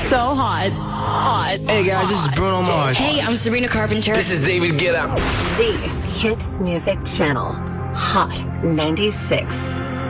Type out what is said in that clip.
So hot. Hot. Hey guys, this is Bruno Mars. Hey, I'm Sabrina Carpenter. This is David Guetta. The Hit Music Channel. Hot 96.